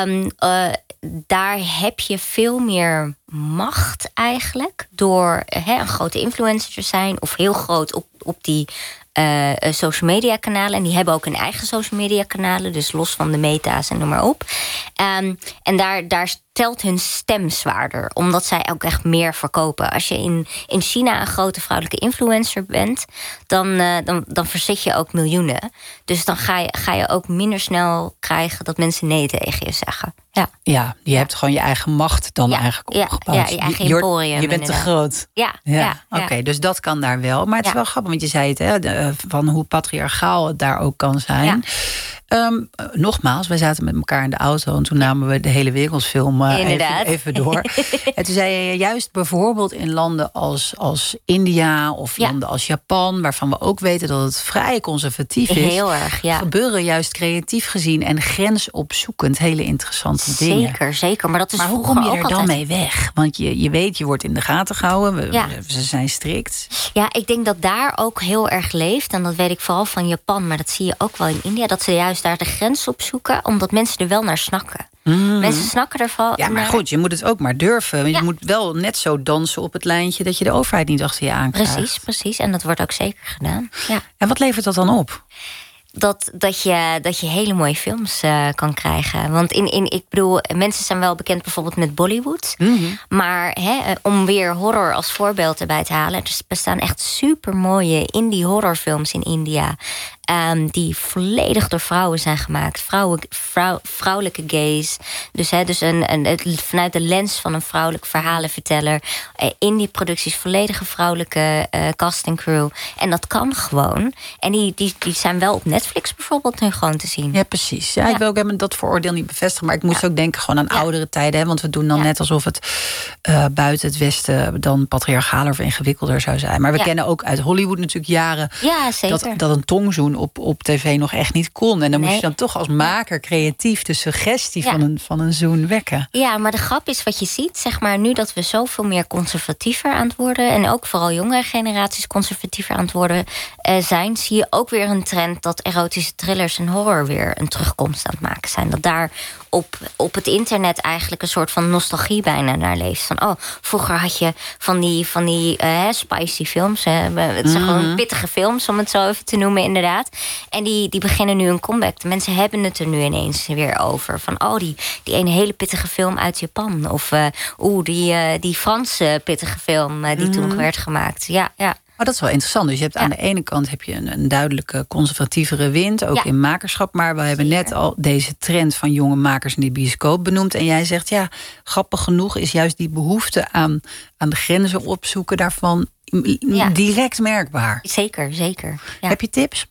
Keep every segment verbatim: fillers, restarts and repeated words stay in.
Um, uh, daar heb je veel meer macht eigenlijk door hè, een grote influencer te zijn of heel groot op, op die uh, social media kanalen. En die hebben ook hun eigen social media kanalen, dus los van de meta's en noem maar op. Um, en daar, daar telt hun stem zwaarder, omdat zij ook echt meer verkopen. Als je in, in China een grote vrouwelijke influencer bent, dan, uh, dan, dan verzit je ook miljoenen. Dus dan ga je, ga je ook minder snel krijgen dat mensen nee tegen je zeggen. Ja, ja je ja. hebt gewoon je eigen macht dan ja. eigenlijk opgebouwd. Ja, ja, je eigen emporium. Je, je bent inderdaad. te groot. Ja, ja. ja, ja. Oké, okay, dus dat kan daar wel. Maar het is ja. wel grappig, want je zei het, hè, de, van hoe patriarchaal het daar ook kan zijn. Ja. Um, nogmaals, wij zaten met elkaar in de auto en toen namen we de hele wereldfilm uh, even, even door. En toen zei je juist bijvoorbeeld in landen als, als India of ja. landen als Japan, waarvan we ook weten dat het vrij conservatief is. Heel erg, ja. Gebeuren juist creatief gezien en grensopzoekend hele interessante dingen. Zeker, zeker. Maar dat is maar hoe kom je er dan altijd mee weg? Want je, je weet, je wordt in de gaten gehouden. We, ja. Ze zijn strikt. Ja, ik denk dat daar ook heel erg leeft. En dat weet ik vooral van Japan, maar dat zie je ook wel in India. Dat ze juist daar de grens opzoeken, omdat mensen er wel naar snakken. Mm. Mensen snakken ervan. Ja, maar naar... goed, je moet het ook maar durven. Je ja. moet wel net zo dansen op het lijntje dat je de overheid niet achter je aankrijgt. Precies, precies. En dat wordt ook zeker gedaan. Ja. En wat levert dat dan op? Dat, dat, je, dat je hele mooie films uh, kan krijgen. Want in, in, ik bedoel, mensen zijn wel bekend bijvoorbeeld met Bollywood. Mm-hmm. Maar hè, om weer horror als voorbeeld erbij te halen, er bestaan echt super mooie indie horrorfilms in India. Um, die volledig door vrouwen zijn gemaakt. Vrouwen, vrouw, vrouwelijke gaze. Dus, hè, dus een, een, het, vanuit de lens van een vrouwelijk verhalenverteller. Uh, in die producties volledige vrouwelijke uh, cast en crew. En dat kan gewoon. En die, die, die zijn wel op Netflix bijvoorbeeld nu gewoon te zien. Ja, precies. Ja, ja. Ik wil ook hebben dat vooroordeel niet bevestigen. Maar ik moest ja. ook denken gewoon aan ja. oudere tijden. Hè, want we doen dan ja. net alsof het uh, buiten het Westen dan patriarchaler of ingewikkelder zou zijn. Maar we ja. kennen ook uit Hollywood natuurlijk jaren ja, zeker. Dat, dat een tongzoen op, op tv nog echt niet kon. En dan nee. moest je dan toch als maker creatief de suggestie ja. van, een, van een zoen wekken. Ja, maar de grap is wat je ziet, zeg maar, nu dat we zoveel meer conservatiever aan het worden, en ook vooral jongere generaties conservatiever aan het worden uh, zijn, zie je ook weer een trend dat erotische thrillers en horror weer een terugkomst aan het maken zijn. Dat daar op, op het internet eigenlijk een soort van nostalgie bijna naar leeft. Van, oh, vroeger had je van die, van die uh, spicy films. Hè. Het zijn mm-hmm. gewoon pittige films, om het zo even te noemen, inderdaad. En die, die beginnen nu een comeback. De mensen hebben het er nu ineens weer over. Van, oh, die, die ene hele pittige film uit Japan. Of, uh, oeh, die, uh, die Franse pittige film uh, die mm-hmm. toen werd gemaakt. Ja, ja. Maar dat is wel interessant. Dus je hebt ja. aan de ene kant heb je een, een duidelijke conservatievere wind, ook ja. in makerschap. Maar we hebben Zeker. net al deze trend van jonge makers in de bioscoop benoemd. En jij zegt, ja, grappig genoeg is juist die behoefte aan, aan de grenzen opzoeken daarvan ja. direct merkbaar. Zeker, zeker. Ja. Heb je tips?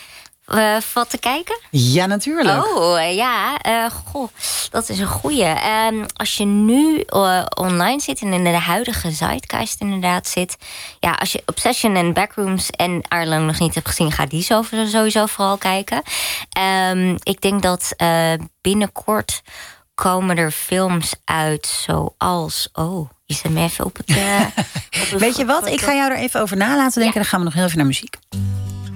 Uh, wat te kijken? Ja, natuurlijk. Oh, uh, ja. Uh, goh, dat is een goeie. Um, als je nu uh, online zit en in de huidige zeitgeist inderdaad zit. Ja, als je Obsession en Backrooms en Ireland nog niet hebt gezien, ga die zo, sowieso vooral kijken. Um, ik denk dat uh, binnenkort komen er films uit zoals... Oh, je zet me even op het... Uh, op het Weet je wat? Ik ga jou er even over na laten denken. Ja. Dan gaan we nog heel even naar muziek.